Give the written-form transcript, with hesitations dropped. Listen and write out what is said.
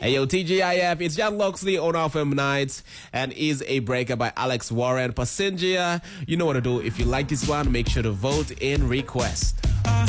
Hey yo, TGIF, it's Jan Loxley on FM Nights and is a breaker by Alex Warren. Passenger, you know what to do. If you like this one, make sure to vote in request.